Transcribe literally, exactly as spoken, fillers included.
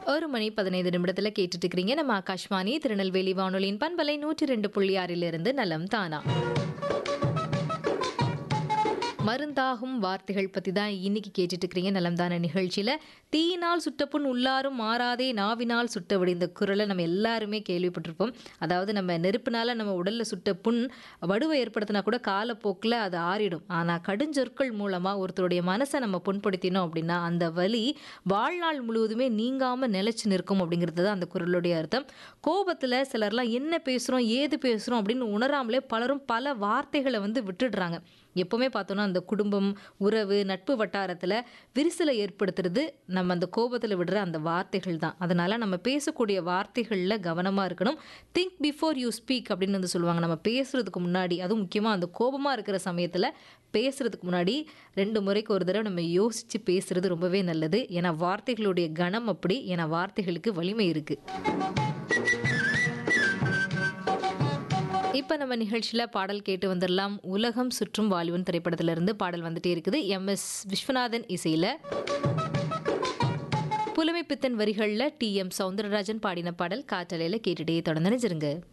ஒரு மணி பதினைந்து நிமிடத்துல கேட்டுட்டு இருக்கிறீங்க நம்ம ஆகாஷ்வாணி திருநெல்வேலி வானொலியின் பண்பலை நூற்றி ரெண்டு புள்ளி ஆறிலிருந்து நலம் தானா. மருந்தாகும் வார்த்தைகள் பற்றி தான் இன்னைக்கு கேட்டுட்டு இருக்கிறீங்க நலம்தான நிகழ்ச்சியில். தீயினால் சுட்டப்புண் உள்ளாரும் மாறாதே நாவினால் சுட்ட விட குரலை நம்ம எல்லாருமே கேள்விப்பட்டிருப்போம். அதாவது நம்ம நெருப்புனால நம்ம உடலில் சுட்ட புண் வடுவை ஏற்படுத்தினா கூட காலப்போக்கில் அது ஆறிடும். ஆனால் கடுஞ்சொற்கள் மூலமாக ஒருத்தருடைய மனசை நம்ம புண்படுத்தினோம் அப்படின்னா அந்த வலி வாழ்நாள் முழுவதுமே நீங்காமல் நிலைச்சு நிற்கும் அப்படிங்கிறது தான் அந்த குரலுடைய அர்த்தம். கோபத்தில் சிலர்லாம் என்ன பேசுகிறோம் ஏது பேசுகிறோம் அப்படின்னு உணராமலே பலரும் பல வார்த்தைகளை வந்து விட்டுடுறாங்க. எப்போவுமே பார்த்தோன்னா அந்த குடும்பம் உறவு நட்பு வட்டாரத்தில் விரிசலை ஏற்படுத்துறது நம்ம அந்த கோபத்தில் விடுற அந்த வார்த்தைகள் தான். அதனால் நம்ம பேசக்கூடிய வார்த்தைகளில் கவனமாக இருக்கணும். திங்க் பிஃபோர் யூ ஸ்பீக் அப்படின்னு வந்து சொல்லுவாங்க. நம்ம பேசுகிறதுக்கு முன்னாடி, அதுவும் முக்கியமாக அந்த கோபமாக இருக்கிற சமயத்தில் பேசுகிறதுக்கு முன்னாடி ரெண்டு முறைக்கு ஒரு தடவை நம்ம யோசித்து பேசுகிறது ரொம்பவே நல்லது. ஏன்னா வார்த்தைகளுடைய கணம் அப்படி, ஏன்னா வார்த்தைகளுக்கு வலிமை இருக்குது. இப்போ நம்ம நிகழ்ச்சியில் பாடல் கேட்டு வந்துடலாம். உலகம் சுற்றும் வாலிபன் திரைப்படத்திலிருந்து பாடல் வந்துட்டே இருக்குது. எம் எஸ் விஸ்வநாதன் இசையில், புலமைப்பித்தன் வரிகளில் டி எம் சௌந்தரராஜன் பாடின பாடல் காற்றலையில் கேட்டுட்டே தொடர்ந்து நினைச்சிருங்க.